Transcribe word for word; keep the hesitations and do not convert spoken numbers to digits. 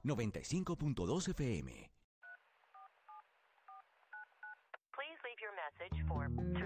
noventa y cinco punto dos F M. Please leave your message for